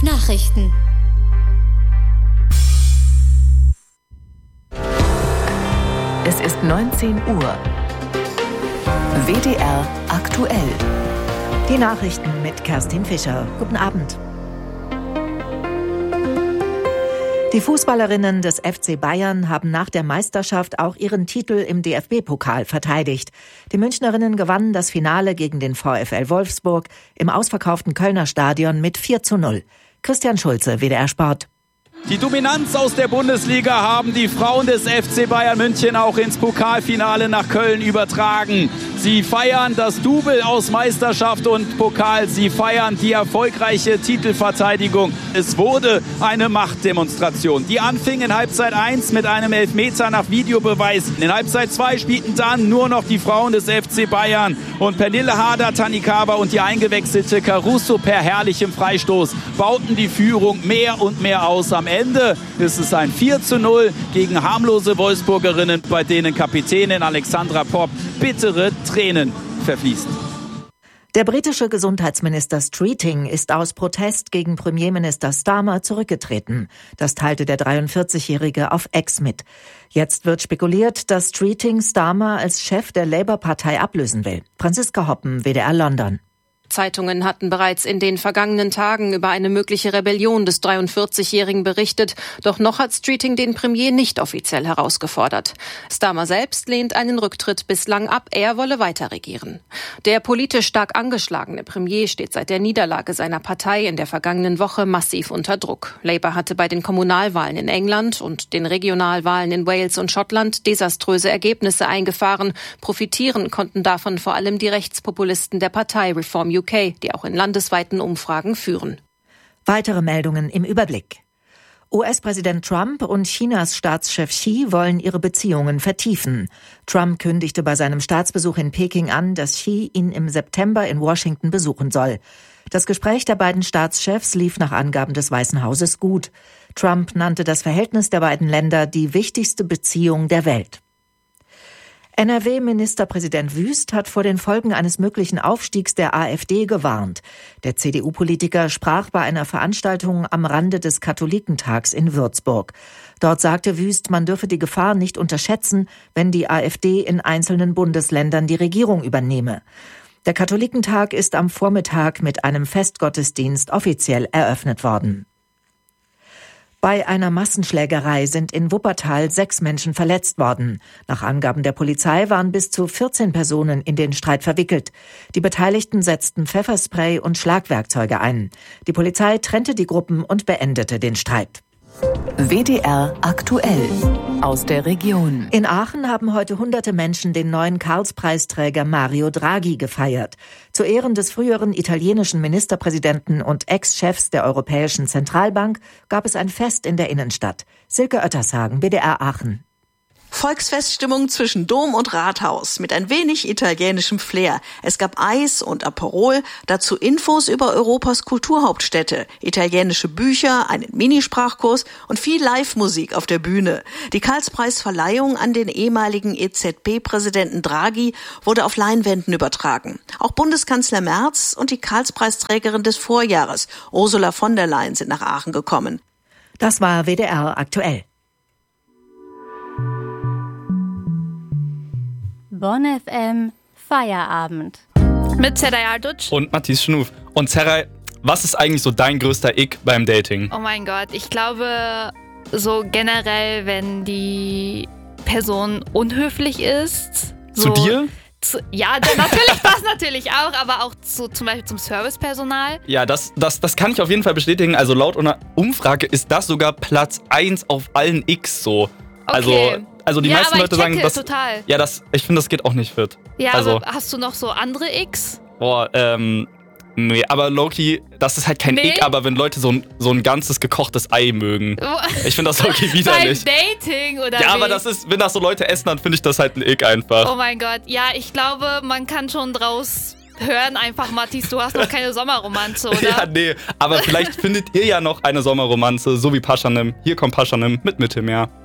5 Nachrichten. Es ist 19 Uhr. WDR aktuell. Die Nachrichten mit Kerstin Fischer. Guten Abend. Die Fußballerinnen des FC Bayern haben nach der Meisterschaft auch ihren Titel im DFB-Pokal verteidigt. Die Münchnerinnen gewannen das Finale gegen den VfL Wolfsburg im ausverkauften Kölner Stadion mit 4:0. Christian Schulze, WDR Sport. Die Dominanz aus der Bundesliga haben die Frauen des FC Bayern München auch ins Pokalfinale nach Köln übertragen. Sie feiern das Double aus Meisterschaft und Pokal. Sie feiern die erfolgreiche Titelverteidigung. Es wurde eine Machtdemonstration. Die anfing in Halbzeit 1 mit einem Elfmeter nach Videobeweis. In Halbzeit 2 spielten dann nur noch die Frauen des FC Bayern. Und Pernille Harder, Tanikawa und die eingewechselte Caruso per herrlichem Freistoß bauten die Führung mehr und mehr aus. Am Ende ist es ein 4:0 gegen harmlose Wolfsburgerinnen, bei denen Kapitänin Alexandra Popp bittere Tränen verfließt. Der britische Gesundheitsminister Streeting ist aus Protest gegen Premierminister Starmer zurückgetreten. Das teilte der 43-Jährige auf X mit. Jetzt wird spekuliert, dass Streeting Starmer als Chef der Labour-Partei ablösen will. Franziska Hoppen, WDR London. Zeitungen hatten bereits in den vergangenen Tagen über eine mögliche Rebellion des 43-Jährigen berichtet. Doch noch hat Streeting den Premier nicht offiziell herausgefordert. Starmer selbst lehnt einen Rücktritt bislang ab. Er wolle weiter regieren. Der politisch stark angeschlagene Premier steht seit der Niederlage seiner Partei in der vergangenen Woche massiv unter Druck. Labour hatte bei den Kommunalwahlen in England und den Regionalwahlen in Wales und Schottland desaströse Ergebnisse eingefahren. Profitieren konnten davon vor allem die Rechtspopulisten der Partei Reform UK, die auch in landesweiten Umfragen führen. Weitere Meldungen im Überblick. US-Präsident Trump und Chinas Staatschef Xi wollen ihre Beziehungen vertiefen. Trump kündigte bei seinem Staatsbesuch in Peking an, dass Xi ihn im September in Washington besuchen soll. Das Gespräch der beiden Staatschefs lief nach Angaben des Weißen Hauses gut. Trump nannte das Verhältnis der beiden Länder die wichtigste Beziehung der Welt. NRW-Ministerpräsident Wüst hat vor den Folgen eines möglichen Aufstiegs der AfD gewarnt. Der CDU-Politiker sprach bei einer Veranstaltung am Rande des Katholikentags in Würzburg. Dort sagte Wüst, man dürfe die Gefahr nicht unterschätzen, wenn die AfD in einzelnen Bundesländern die Regierung übernehme. Der Katholikentag ist am Vormittag mit einem Festgottesdienst offiziell eröffnet worden. Bei einer Massenschlägerei sind in Wuppertal 6 Menschen verletzt worden. Nach Angaben der Polizei waren bis zu 14 Personen in den Streit verwickelt. Die Beteiligten setzten Pfefferspray und Schlagwerkzeuge ein. Die Polizei trennte die Gruppen und beendete den Streit. WDR aktuell aus der Region. In Aachen haben heute hunderte Menschen den neuen Karlspreisträger Mario Draghi gefeiert. Zu Ehren des früheren italienischen Ministerpräsidenten und Ex-Chefs der Europäischen Zentralbank gab es ein Fest in der Innenstadt. Silke Oettershagen, WDR Aachen. Volksfeststimmung zwischen Dom und Rathaus mit ein wenig italienischem Flair. Es gab Eis und Aperol, dazu Infos über Europas Kulturhauptstädte, italienische Bücher, einen Minisprachkurs und viel Live-Musik auf der Bühne. Die Karlspreisverleihung an den ehemaligen EZB-Präsidenten Draghi wurde auf Leinwänden übertragen. Auch Bundeskanzler Merz und die Karlspreisträgerin des Vorjahres, Ursula von der Leyen, sind nach Aachen gekommen. Das war WDR aktuell. Bonn FM Feierabend. Mit Seray Arduc und Matthias Schnuff. Und Seray, was ist eigentlich so dein größter Ick beim Dating? Oh mein Gott, ich glaube so generell, wenn die Person unhöflich ist. So zu dir? Ja, natürlich, das natürlich auch, aber auch zum Beispiel zum Servicepersonal. Ja, das kann ich auf jeden Fall bestätigen. Also laut einer Umfrage ist das sogar Platz 1 auf allen Icks so. Okay. Also die meisten Leute sagen, das total. Ja, ich finde, das geht auch nicht fit. Ja, also, aber hast du noch so andere Icks? Nee, aber Loki, das ist halt kein Ick, aber wenn Leute so ein ganzes gekochtes Ei mögen. Ich finde das Loki widerlich. Beim Dating oder Ja, aber wenn das so Leute essen, dann finde ich das halt ein Ick einfach. Oh mein Gott, ja, ich glaube, man kann schon draus hören einfach, Matthias, du hast noch keine Sommerromanze, oder? Ja, nee, aber vielleicht findet ihr ja noch eine Sommerromanze, so wie Paschanim. Hier kommt Paschanim mit Mittelmeer.